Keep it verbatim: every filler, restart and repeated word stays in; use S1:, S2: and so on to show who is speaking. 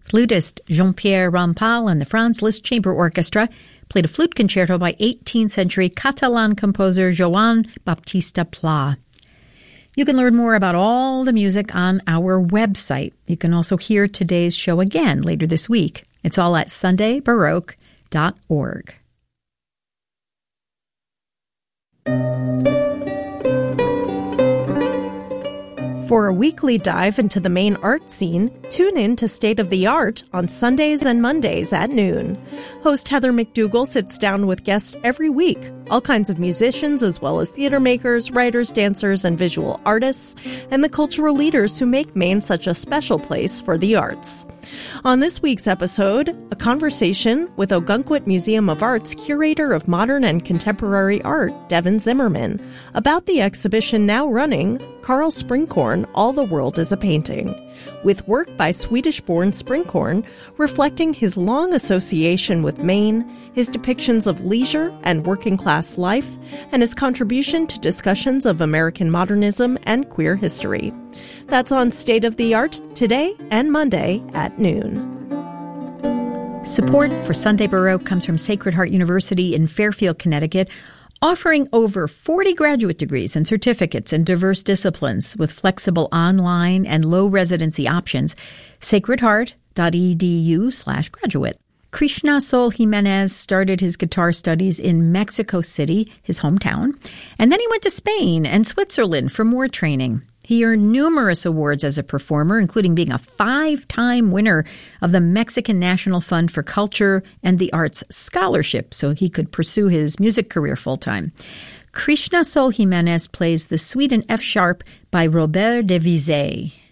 S1: Flutist Jean-Pierre Rampal and the Franz Liszt Chamber Orchestra played a flute concerto by eighteenth century Catalan composer Joan Baptista Pla. You can learn more about all the music on our website. You can also hear today's show again later this week. It's all at sunday baroque dot org.
S2: For a weekly dive into the Maine art scene, tune in to State of the Art on Sundays and Mondays at noon. Host Heather McDougall sits down with guests every week, all kinds of musicians as well as theater makers, writers, dancers, and visual artists, and the cultural leaders who make Maine such a special place for the arts. On this week's episode, a conversation with Ogunquit Museum of Art's curator of modern and contemporary art, Devin Zimmerman, about the exhibition now running, Carl Springhorn, All the World is a Painting, with work by Swedish-born Springhorn reflecting his long association with Maine, his depictions of leisure and working-class life, and his contribution to discussions of American modernism and queer history. That's on State of the Art today and Monday at noon.
S1: Support for Sunday Baroque comes from Sacred Heart University in Fairfield, Connecticut, offering over forty graduate degrees and certificates in diverse disciplines with flexible online and low residency options. sacred heart dot e d u slash graduate. Krishna Sol Jimenez started his guitar studies in Mexico City, his hometown, and then he went to Spain and Switzerland for more training. He earned numerous awards as a performer, including being a five-time winner of the Mexican National Fund for Culture and the Arts Scholarship, so he could pursue his music career full-time. Krishna Sol Jimenez plays the Suite in F-sharp by Robert de Vizet.